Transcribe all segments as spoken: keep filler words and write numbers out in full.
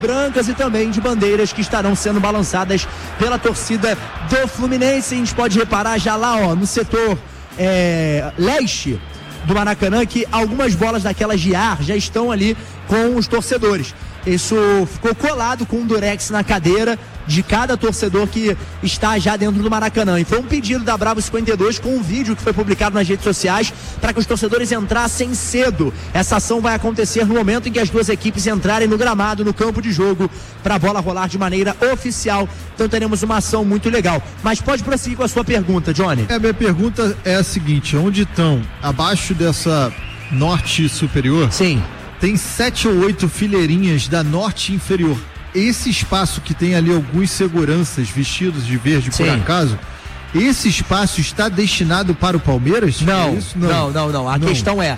brancas e também de bandeiras que estarão sendo balançadas pela torcida do Fluminense. A gente pode reparar já lá, ó, no setor é, leste do Maracanã, que algumas bolas daquelas de ar já estão ali com os torcedores. Isso ficou colado com um durex na cadeira de cada torcedor que está já dentro do Maracanã. E foi um pedido da Bravo cinquenta e dois com um vídeo que foi publicado nas redes sociais para que os torcedores entrassem cedo. Essa ação vai acontecer no momento em que as duas equipes entrarem no gramado, no campo de jogo, para a bola rolar de maneira oficial. Então teremos uma ação muito legal. Mas pode prosseguir com a sua pergunta, Johnny. É, a minha pergunta é a seguinte: onde estão, abaixo dessa norte superior? Sim. Tem sete ou oito fileirinhas da norte inferior. Esse espaço que tem ali alguns seguranças vestidos de verde, Sim. por acaso, esse espaço está destinado para o Palmeiras? Não, é isso? não, não, não, não. A não. questão é,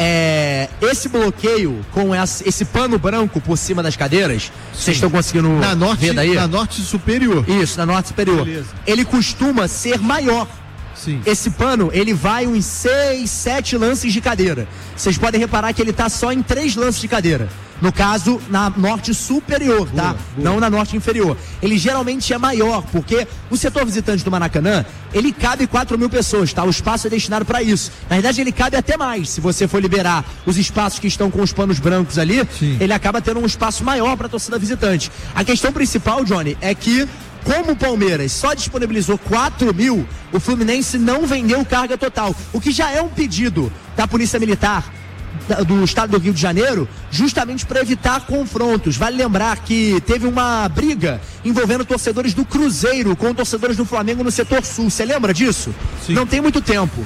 é, esse bloqueio com essa, esse pano branco por cima das cadeiras, vocês estão conseguindo na norte, ver daí? Na norte superior. Isso, na norte superior. Beleza. Ele costuma ser maior. Sim. Esse pano, ele vai uns seis, sete lances de cadeira. Vocês podem reparar que ele tá só em três lances de cadeira. No caso, na norte superior, tá? Boa, boa. Não na norte inferior. Ele geralmente é maior, porque o setor visitante do Maracanã, ele cabe quatro mil pessoas, tá? O espaço é destinado para isso. Na verdade, ele cabe até mais. Se você for liberar os espaços que estão com os panos brancos ali, Sim. ele acaba tendo um espaço maior para a torcida visitante. A questão principal, Johnny, é que como o Palmeiras só disponibilizou quatro mil, o Fluminense não vendeu carga total, o que já é um pedido da Polícia Militar do estado do Rio de Janeiro, justamente para evitar confrontos. Vale lembrar que teve uma briga envolvendo torcedores do Cruzeiro com torcedores do Flamengo no setor sul. Você lembra disso? Sim. Não tem muito tempo.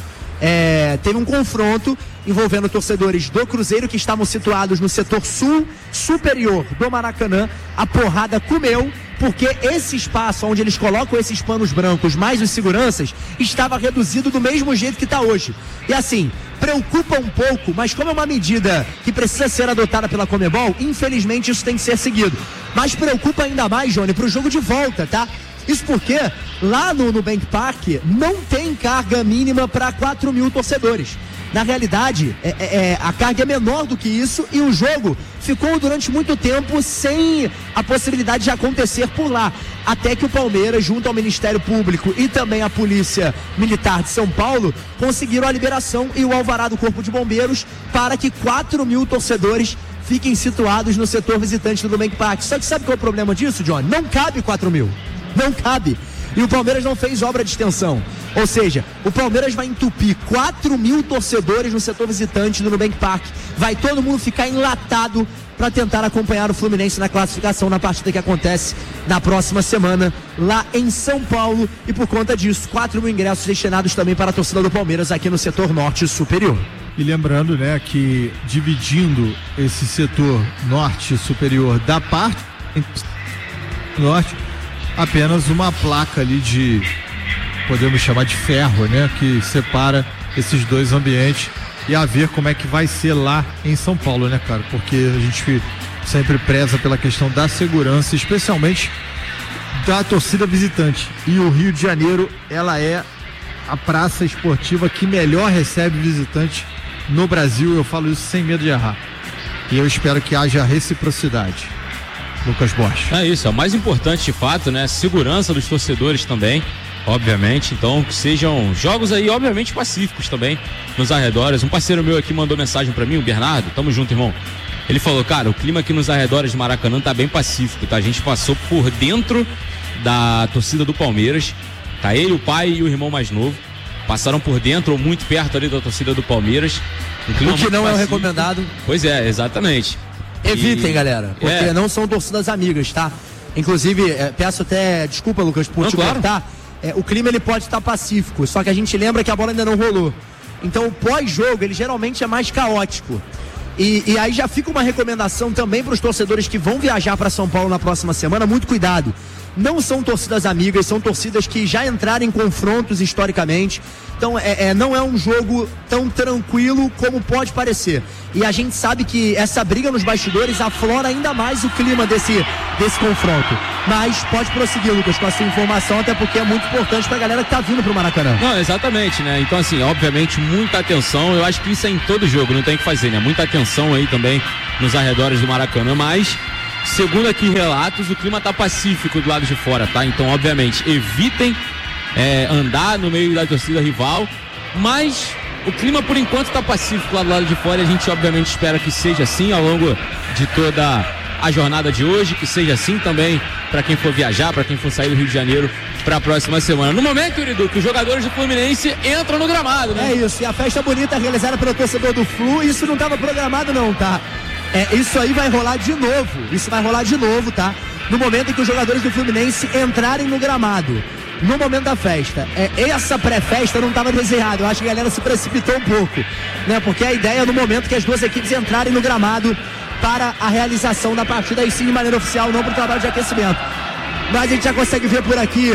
É, teve um confronto envolvendo torcedores do Cruzeiro que estavam situados no setor sul superior do Maracanã. A porrada comeu, porque esse espaço onde eles colocam esses panos brancos mais os seguranças estava reduzido do mesmo jeito que está hoje. E assim, preocupa um pouco, mas como é uma medida que precisa ser adotada pela Conmebol, infelizmente isso tem que ser seguido. Mas preocupa ainda mais, Johnny, para o jogo de volta, tá? Isso porque lá no Nubank Park não tem carga mínima para quatro mil torcedores. Na realidade, é, é, a carga é menor do que isso e o jogo ficou durante muito tempo sem a possibilidade de acontecer por lá. Até que o Palmeiras, junto ao Ministério Público e também a Polícia Militar de São Paulo, conseguiram a liberação e o alvará do Corpo de Bombeiros para que quatro mil torcedores fiquem situados no setor visitante do Nubank Park. Só que sabe qual é o problema disso, Johnny? Não cabe quatro mil. Não cabe. E o Palmeiras não fez obra de extensão. Ou seja, o Palmeiras vai entupir quatro mil torcedores no setor visitante do Nubank Park. Vai todo mundo ficar enlatado para tentar acompanhar o Fluminense na classificação na partida que acontece na próxima semana lá em São Paulo. E por conta disso, quatro mil ingressos destinados também para a torcida do Palmeiras aqui no setor norte superior. E lembrando, né, que dividindo esse setor norte superior da parte norte, apenas uma placa ali de, podemos chamar de ferro, né, que separa esses dois ambientes, e a ver como é que vai ser lá em São Paulo, né, cara, porque a gente sempre preza pela questão da segurança, especialmente da torcida visitante, e o Rio de Janeiro, ela é a praça esportiva que melhor recebe visitante no Brasil. Eu falo isso sem medo de errar, e eu espero que haja reciprocidade. Lucas Bosch. É isso, é o mais importante de fato, né? Segurança dos torcedores também, obviamente. Então, que sejam jogos aí, obviamente, pacíficos também nos arredores. Um parceiro meu aqui mandou mensagem pra mim, o Bernardo. Tamo junto, irmão. Ele falou, cara, o clima aqui nos arredores de Maracanã tá bem pacífico, tá? A gente passou por dentro da torcida do Palmeiras. Tá ele, o pai e o irmão mais novo. Passaram por dentro ou muito perto ali da torcida do Palmeiras. Um clima o que não pacífico. É o recomendado. Pois é, exatamente. Evitem, e... galera, porque é. não são torcidas amigas, tá? Inclusive, é, peço até desculpa, Lucas, por não, te claro. cortar. É, o clima ele pode estar pacífico, só que a gente lembra que a bola ainda não rolou. Então, o pós-jogo, ele geralmente é mais caótico. E, e aí já fica uma recomendação também para os torcedores que vão viajar para São Paulo na próxima semana, muito cuidado. Não são torcidas amigas, são torcidas que já entraram em confrontos historicamente. Então é, é, não é um jogo tão tranquilo como pode parecer. E a gente sabe que essa briga nos bastidores aflora ainda mais o clima desse, desse confronto. Mas pode prosseguir, Lucas, com a sua informação, até porque é muito importante pra galera que tá vindo pro Maracanã. Não, exatamente, né? Então assim, obviamente, muita atenção. Eu acho que isso é em todo jogo, não tem o que fazer, né? Muita atenção aí também nos arredores do Maracanã, mas segundo aqui relatos, o clima tá pacífico do lado de fora, tá? Então, obviamente, evitem é, andar no meio da torcida rival, mas o clima por enquanto tá pacífico lá do lado de fora e a gente obviamente espera que seja assim ao longo de toda a jornada de hoje, que seja assim também para quem for viajar, para quem for sair do Rio de Janeiro para a próxima semana. No momento, Uridu, que os jogadores do Fluminense entram no gramado, né? É isso, e a festa bonita realizada pelo torcedor do Flu, isso não estava programado não, tá? É, isso aí vai rolar de novo, isso vai rolar de novo, tá? No momento em que os jogadores do Fluminense entrarem no gramado, no momento da festa. É, essa pré-festa não estava desenhada, eu acho que a galera se precipitou um pouco, né? Porque a ideia é no momento que as duas equipes entrarem no gramado para a realização da partida, aí sim de maneira oficial, não para o trabalho de aquecimento. Mas a gente já consegue ver por aqui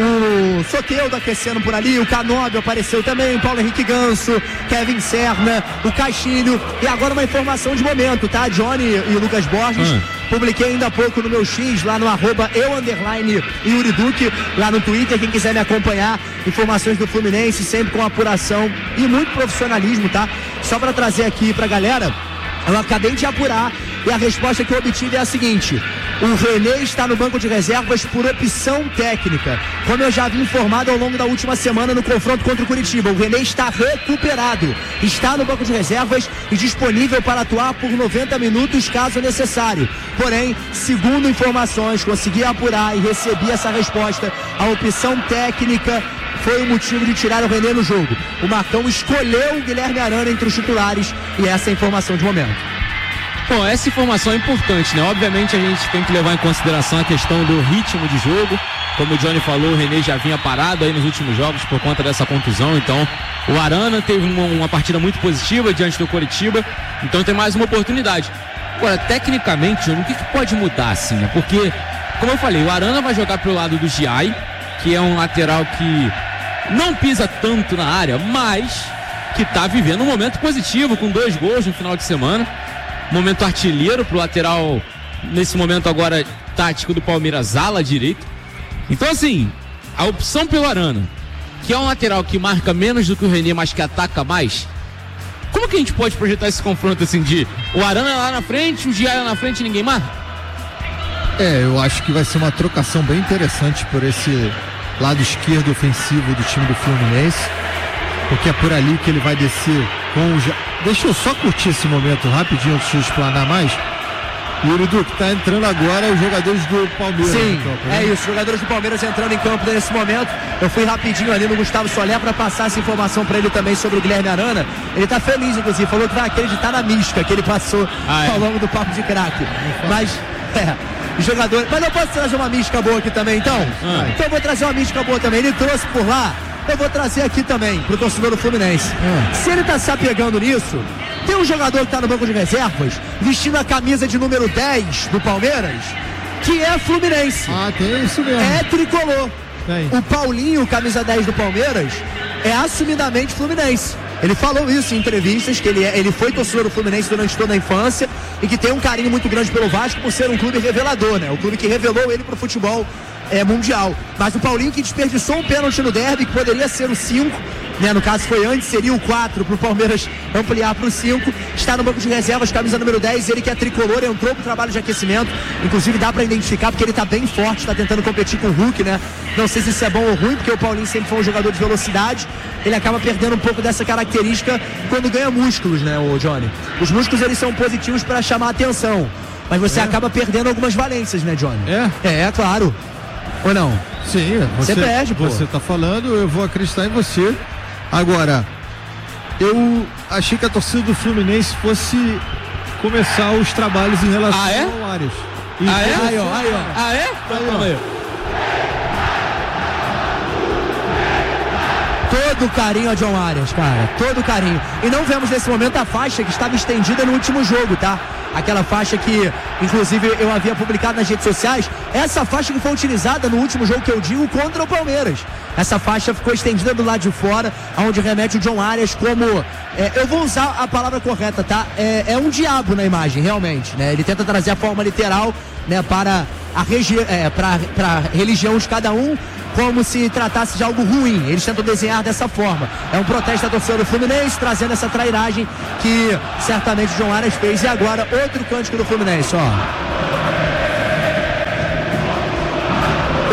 o Soteldo aquecendo por ali, o Canóbio apareceu também, o Paulo Henrique Ganso, Kevin Serna, o Caixilho, e agora uma informação de momento, tá? Johnny e Lucas Borges, hum. publiquei ainda há pouco no meu X, lá no arroba eu underline Yuri Duque, lá no Twitter, quem quiser me acompanhar, informações do Fluminense, sempre com apuração e muito profissionalismo, tá? Só para trazer aqui pra galera, eu acabei de apurar e a resposta que eu obtive é a seguinte: o René está no banco de reservas por opção técnica. Como eu já havia informado ao longo da última semana no confronto contra o Curitiba, o René está recuperado, está no banco de reservas e disponível para atuar por noventa minutos caso necessário. Porém, segundo informações, consegui apurar e recebi essa resposta, a opção técnica foi o motivo de tirar o René no jogo. O Marcão escolheu o Guilherme Arana entre os titulares e essa é a informação de momento. Bom, essa informação é importante, né? Obviamente a gente tem que levar em consideração a questão do ritmo de jogo. Como o Johnny falou, o René já vinha parado aí nos últimos jogos por conta dessa contusão. Então, o Arana teve uma, uma partida muito positiva diante do Coritiba. Então tem mais uma oportunidade. Agora, tecnicamente, Johnny, o que, que pode mudar, assim, né? Porque, como eu falei, o Arana vai jogar pro lado do Giai, que é um lateral que não pisa tanto na área, mas que tá vivendo um momento positivo, com dois gols no final de semana. Momento artilheiro pro lateral, nesse momento agora tático do Palmeiras, ala direito. Então, assim, a opção pelo Arana, que é um lateral que marca menos do que o René, mas que ataca mais, como que a gente pode projetar esse confronto assim de o Arana lá na frente, o Giai lá na frente e ninguém marca? É, eu acho que vai ser uma trocação bem interessante por esse lado esquerdo ofensivo do time do Fluminense, porque é por ali que ele vai descer com o... Deixa eu só curtir esse momento rapidinho antes de explanar mais. O Yuri Duque tá entrando agora os jogadores do Palmeiras. Sim, campo, né? É isso, os jogadores do Palmeiras entrando em campo nesse momento. Eu fui rapidinho ali no Gustavo Soler para passar essa informação para ele também sobre o Guilherme Arana. Ele tá feliz, inclusive, falou que vai acreditar na mística que ele passou ah, é? ao longo do papo de craque. Mas, é, jogador... Mas eu posso trazer uma mística boa aqui também, então? Ah. Então eu vou trazer uma mística boa também. Ele trouxe por lá, eu vou trazer aqui também pro torcedor do Fluminense. Ah. Se ele tá se apegando nisso, tem um jogador que tá no banco de reservas, vestindo a camisa de número dez do Palmeiras, que é Fluminense. Ah, tem isso mesmo. É tricolor. Tem. O Paulinho, camisa dez do Palmeiras, é assumidamente Fluminense. Ele falou isso em entrevistas, que ele, é, ele foi torcedor do Fluminense durante toda a infância e que tem um carinho muito grande pelo Vasco por ser um clube revelador, né? O clube que revelou ele pro futebol é, mundial. Mas o Paulinho, que desperdiçou um pênalti no derby, que poderia ser o cinco, né? No caso foi antes, seria o quatro pro Palmeiras ampliar pro cinco, está no banco de reservas, camisa número dez, ele que é tricolor, entrou pro trabalho de aquecimento, inclusive dá pra identificar porque ele tá bem forte, tá tentando competir com o Hulk, né? Não sei se isso é bom ou ruim, porque o Paulinho sempre foi um jogador de velocidade, ele acaba perdendo um pouco dessa característica quando ganha músculos, né, o Johnny? Os músculos, eles são positivos para chamar a atenção, mas você é. acaba perdendo algumas valências, né, Johnny? É? É, é claro. Ou não? Sim, você, você perde, pô. Você tá falando, eu vou acreditar em você. Agora, eu achei que a torcida do Fluminense fosse começar os trabalhos em relação ah, é? ao Arias. E ah, é? Aí, ó, aí, ó. Ah, é? Então, aí, ó. Todo carinho a John Arias, cara, todo carinho. E não vemos nesse momento a faixa que estava estendida no último jogo, tá? Aquela faixa que, inclusive, eu havia publicado nas redes sociais. Essa faixa que foi utilizada no último jogo que eu digo contra o Palmeiras. Essa faixa ficou estendida do lado de fora, onde remete o John Arias como... É, eu vou usar a palavra correta, tá? É, é um diabo na imagem, realmente, né? Ele tenta trazer a forma literal, né, para a, regi- é, para, para a religião de cada um, como se tratasse de algo ruim. Eles tentam desenhar dessa forma. É um protesto da torcida do Fluminense, trazendo essa trairagem que certamente o John Arias fez. E agora, outro cântico do Fluminense, ó.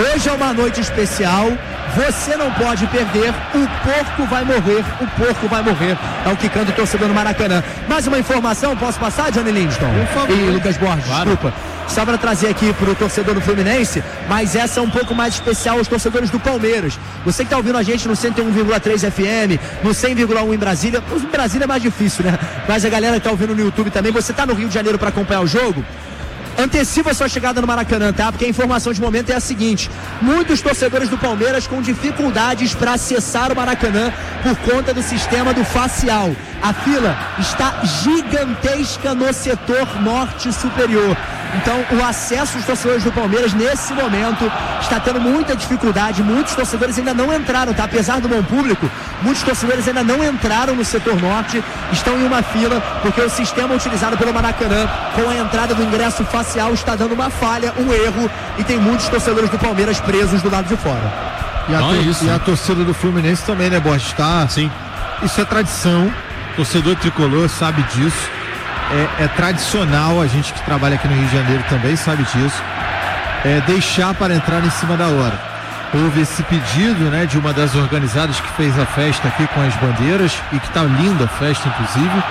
Hoje é uma noite especial, você não pode perder, o porco vai morrer, o porco vai morrer. É o que canta o torcedor no Maracanã. Mais uma informação, posso passar, Johnny Lindstrom? Por favor. E Lucas Borges, Claro. desculpa. Só para trazer aqui pro torcedor do Fluminense, mas essa é um pouco mais especial aos torcedores do Palmeiras. Você que tá ouvindo a gente no cento e um vírgula três F M, no cem vírgula um em Brasília, em Brasília é mais difícil, né? Mas a galera que tá ouvindo no YouTube também, você tá no Rio de Janeiro para acompanhar o jogo? Antecipa a sua chegada no Maracanã, tá? Porque a informação de momento é a seguinte: muitos torcedores do Palmeiras com dificuldades para acessar o Maracanã por conta do sistema do facial. A fila está gigantesca no setor norte superior. Então, o acesso dos torcedores do Palmeiras, nesse momento, está tendo muita dificuldade. Muitos torcedores ainda não entraram, tá? Apesar do bom público, muitos torcedores ainda não entraram no setor norte, estão em uma fila, porque o sistema utilizado pelo Maracanã, com a entrada do ingresso facial, está dando uma falha, um erro, e tem muitos torcedores do Palmeiras presos do lado de fora. E a, Então tor- é isso, e né? a torcida do Fluminense também, né, Borges? Tá? Sim. Isso é tradição. Torcedor tricolor sabe disso. É, é tradicional, a gente que trabalha aqui no Rio de Janeiro também sabe disso. É deixar para entrar em cima da hora. Houve esse pedido, né, de uma das organizadas que fez a festa aqui com as bandeiras, e que tá linda a festa, inclusive.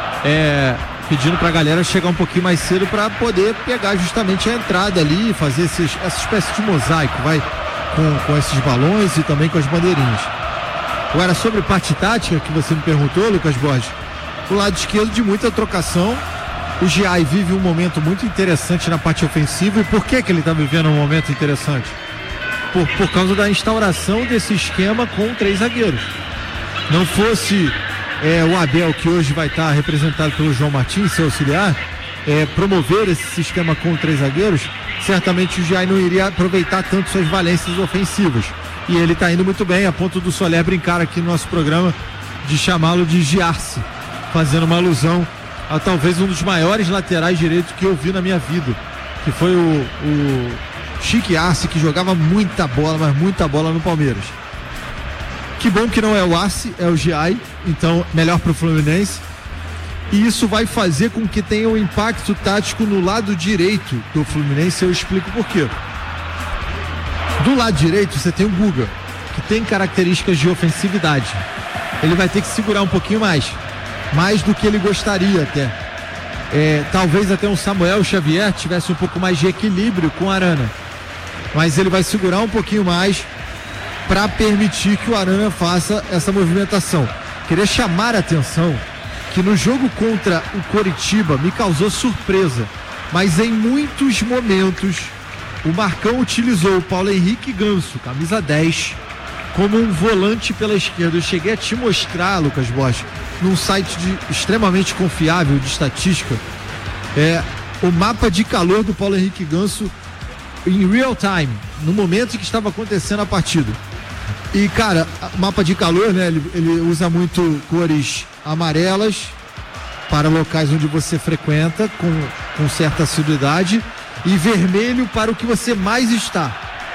É, pedindo pra galera chegar um pouquinho mais cedo para poder pegar justamente a entrada ali e fazer esses, essa espécie de mosaico, vai, com, com esses balões e também com as bandeirinhas. Agora, sobre parte tática que você me perguntou, Lucas Borges, o lado esquerdo de muita trocação. O Giai vive um momento muito interessante na parte ofensiva. E por que que ele está vivendo um momento interessante? Por, por causa da instauração desse esquema com três zagueiros. Não fosse é, o Abel, que hoje vai estar representado pelo João Martins, seu auxiliar, é, promover esse sistema com três zagueiros, certamente o Giai não iria aproveitar tanto suas valências ofensivas. E ele está indo muito bem, a ponto do Soler brincar aqui no nosso programa de chamá-lo de Giarce, fazendo uma alusão a talvez um dos maiores laterais direitos que eu vi na minha vida, que foi o, o Chique Arce, que jogava muita bola, mas muita bola no Palmeiras. Que bom que não é o Arce, é o Giai, então melhor para o Fluminense. E isso vai fazer com que tenha um impacto tático no lado direito do Fluminense. Eu explico por quê. Do lado direito você tem o Guga, que tem características de ofensividade. Ele vai ter que segurar um pouquinho mais, mais do que ele gostaria até. É, talvez até um Samuel Xavier tivesse um pouco mais de equilíbrio com o Arana, mas ele vai segurar um pouquinho mais para permitir que o Arana faça essa movimentação. Queria chamar a atenção que no jogo contra o Coritiba me causou surpresa, mas em muitos momentos o Marcão utilizou o Paulo Henrique Ganso, camisa dez, como um volante pela esquerda. Eu cheguei a te mostrar, Lucas Borges, num site de, extremamente confiável de estatística, é, o mapa de calor do Paulo Henrique Ganso em real time, no momento em que estava acontecendo a partida. E, cara, o mapa de calor, né, ele, ele usa muito cores amarelas para locais onde você frequenta com, com certa assiduidade, e vermelho para o que você mais está.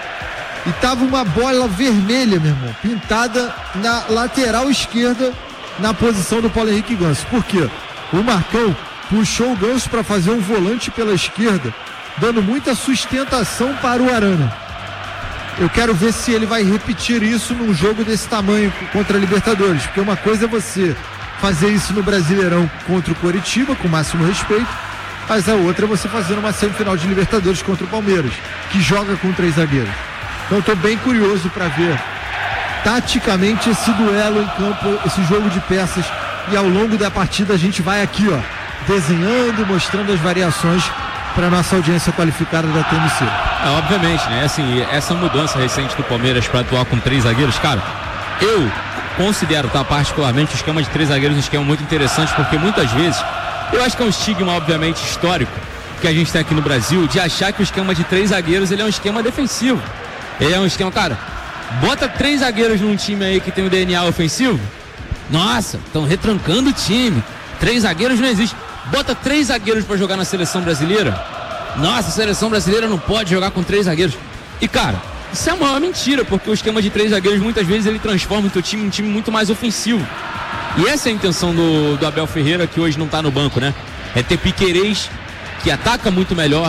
E tava uma bola vermelha, meu irmão, pintada na lateral esquerda, na posição do Paulo Henrique Ganso. Por quê? O Marcão puxou o Ganso para fazer um volante pela esquerda, dando muita sustentação para o Arana. Eu quero ver se ele vai repetir isso num jogo desse tamanho contra a Libertadores, porque uma coisa é você fazer isso no Brasileirão contra o Coritiba, com o máximo respeito, mas a outra é você fazer uma semifinal de Libertadores contra o Palmeiras, que joga com três zagueiros. Então eu estou bem curioso para ver taticamente esse duelo em campo, esse jogo de peças, e ao longo da partida a gente vai aqui, ó, desenhando, mostrando as variações para nossa audiência qualificada da T M C. É, obviamente, né? Assim, essa mudança recente do Palmeiras para atuar com três zagueiros, cara, eu considero, tá, particularmente o esquema de três zagueiros um esquema muito interessante, porque muitas vezes eu acho que é um estigma, obviamente, histórico que a gente tem aqui no Brasil, de achar que o esquema de três zagueiros ele é um esquema defensivo. Ele é um esquema, cara, bota três zagueiros num time aí que tem um D N A ofensivo, nossa, estão retrancando o time. Três zagueiros não existe. Bota três zagueiros pra jogar na seleção brasileira, nossa, a seleção brasileira não pode jogar com três zagueiros. E, cara, isso é uma mentira, porque o esquema de três zagueiros muitas vezes ele transforma o teu time em um time muito mais ofensivo. E essa é a intenção do, do Abel Ferreira, que hoje não tá no banco, né? É ter Piquerez, que ataca muito melhor,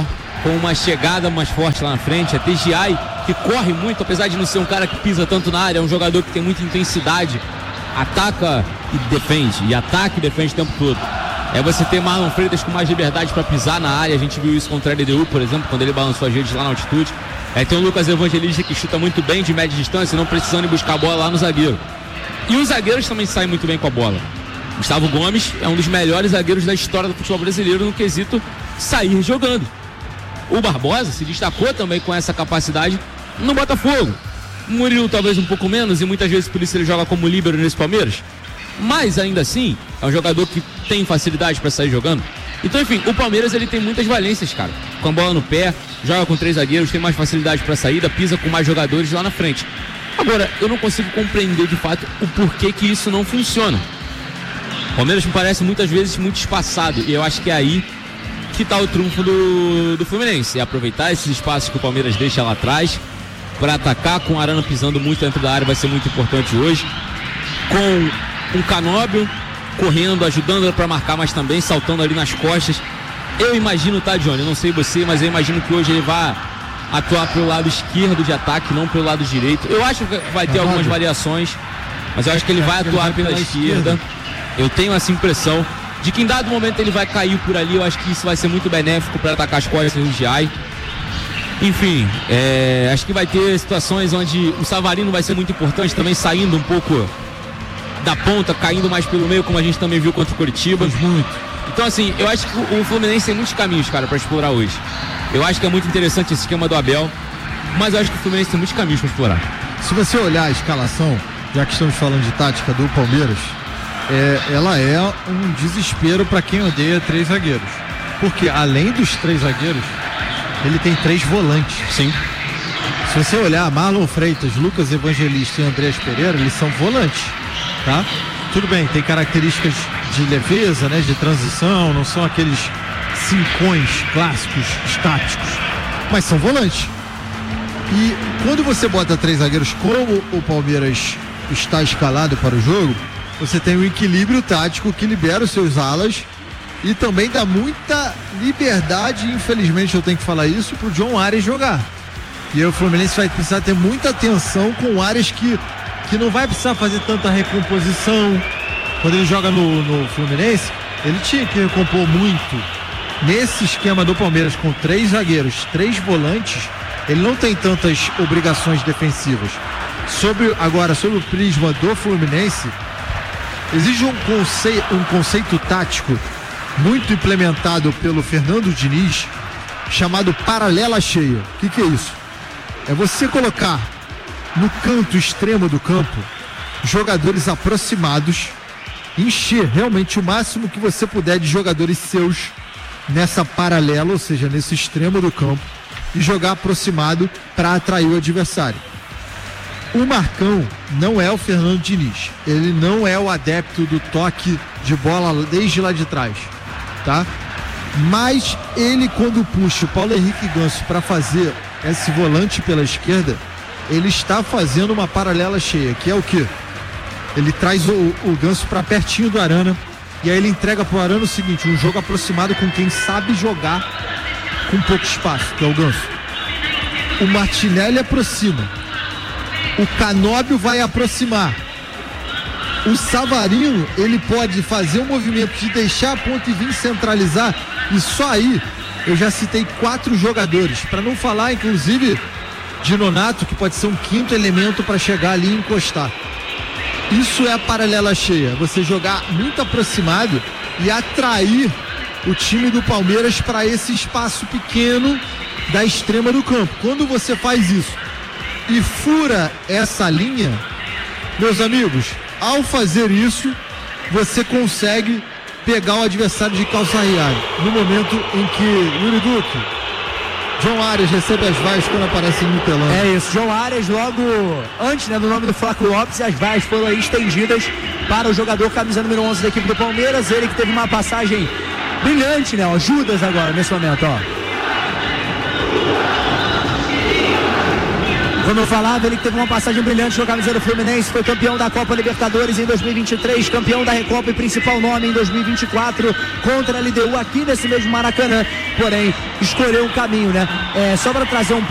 com uma chegada mais forte lá na frente. A T G I, que corre muito, apesar de não ser um cara que pisa tanto na área, é um jogador que tem muita intensidade, ataca e defende, e ataca e defende o tempo todo. É você ter Marlon Freitas com mais liberdade para pisar na área. A gente viu isso contra a L D U, por exemplo, quando ele balançou as redes lá na altitude. É, tem o Lucas Evangelista, que chuta muito bem de média distância, não precisando ir buscar a bola lá no zagueiro. E os zagueiros também saem muito bem com a bola. Gustavo Gomes é um dos melhores zagueiros da história do futebol brasileiro no quesito sair jogando. O Barbosa se destacou também com essa capacidade no Botafogo. O Murilo talvez um pouco menos, e muitas vezes por isso ele joga como líbero nesse Palmeiras. Mas ainda assim, é um jogador que tem facilidade para sair jogando. Então, enfim, o Palmeiras ele tem muitas valências, cara. Com a bola no pé, joga com três zagueiros, tem mais facilidade para saída, pisa com mais jogadores lá na frente. Agora, eu não consigo compreender de fato o porquê que isso não funciona. O Palmeiras me parece muitas vezes muito espaçado, e eu acho que é aí que está o trunfo do, do Fluminense. É aproveitar esses espaços que o Palmeiras deixa lá atrás para atacar, com o Arana pisando muito dentro da área, vai ser muito importante hoje. Com um Canóbio correndo, ajudando para marcar, mas também saltando ali nas costas. Eu imagino, tá, Johnny? Eu não sei você, mas eu imagino que hoje ele vai atuar pelo lado esquerdo de ataque, não pelo lado direito. Eu acho que vai ter algumas variações, mas eu acho que ele vai atuar pela esquerda. Eu tenho essa impressão de que em dado momento ele vai cair por ali. Eu acho que isso vai ser muito benéfico para atacar as costas do G I. Enfim, é, acho que vai ter situações onde o Savarino vai ser muito importante também, saindo um pouco da ponta, caindo mais pelo meio, como a gente também viu contra o Curitiba. Muito. Então, assim, eu acho que o Fluminense tem muitos caminhos, cara, para explorar hoje. Eu acho que é muito interessante esse esquema do Abel, mas eu acho que o Fluminense tem muitos caminhos para explorar. Se você olhar a escalação, já que estamos falando de tática do Palmeiras, é, ela é um desespero para quem odeia três zagueiros. Porque além dos três zagueiros, ele tem três volantes. Sim. Se você olhar Marlon Freitas, Lucas Evangelista e Andrés Pereira, eles são volantes, tá? Tudo bem, tem características de leveza, né, de transição, não são aqueles cincões clássicos, estáticos, mas são volantes. E quando você bota três zagueiros, como o Palmeiras está escalado para o jogo, você tem um equilíbrio tático que libera os seus alas e também dá muita liberdade, infelizmente eu tenho que falar isso, para o John Arias jogar. E aí o Fluminense vai precisar ter muita atenção com Arias, que, que não vai precisar fazer tanta recomposição. Quando ele joga no, no Fluminense, ele tinha que recompor muito. Nesse esquema do Palmeiras, com três zagueiros, três volantes, ele não tem tantas obrigações defensivas. Sobre, agora, sobre o prisma do Fluminense, existe um conceito, um conceito tático muito implementado pelo Fernando Diniz, chamado paralela cheia. O que, que é isso? É você colocar no canto extremo do campo jogadores aproximados, encher realmente o máximo que você puder de jogadores seus nessa paralela, ou seja, nesse extremo do campo, e jogar aproximado para atrair o adversário. O Marcão não é o Fernando Diniz, ele não é o adepto do toque de bola desde lá de trás, tá? Mas ele, quando puxa o Paulo Henrique Ganso para fazer esse volante pela esquerda, ele está fazendo uma paralela cheia, que é o quê? Ele traz o, o Ganso para pertinho do Arana, e aí ele entrega pro Arana o seguinte: um jogo aproximado com quem sabe jogar com pouco espaço, que é o Ganso. O Martinelli aproxima, o Canóbio vai aproximar, o Savarino, ele pode fazer um movimento de deixar a ponta e vir centralizar, e só aí eu já citei quatro jogadores, para não falar inclusive de Nonato, que pode ser um quinto elemento para chegar ali e encostar. Isso é a paralela cheia, você jogar muito aproximado e atrair o time do Palmeiras para esse espaço pequeno da extrema do campo. Quando você faz isso e fura essa linha, meus amigos, ao fazer isso, você consegue pegar o adversário de calça arriada. No momento em que Yuri Duque, John Arias recebe as vaias quando aparecem no telão. É isso, John Arias logo antes, né, do nome do Flaco Lopes, e as vaias foram aí estendidas para o jogador camisa número onze da equipe do Palmeiras, ele que teve uma passagem brilhante, né, ó, Judas agora, nesse momento, ó. Como eu falava, ele que teve uma passagem brilhante no camisa do Fluminense, foi campeão da Copa Libertadores em dois mil e vinte e três, campeão da Recopa e principal nome em dois mil e vinte e quatro contra a L D U aqui nesse mesmo Maracanã, porém escolheu um caminho, né? É, só para trazer um